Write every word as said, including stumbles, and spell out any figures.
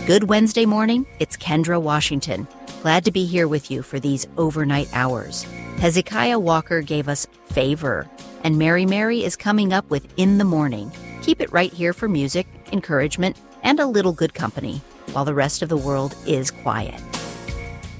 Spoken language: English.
Good Wednesday morning, it's Kendra Washington. Glad to be here with you for these overnight hours. Hezekiah Walker gave us Favor, and Mary Mary is coming up with In the Morning. Keep it right here for music, encouragement, and a little good company, while the rest of the world is quiet.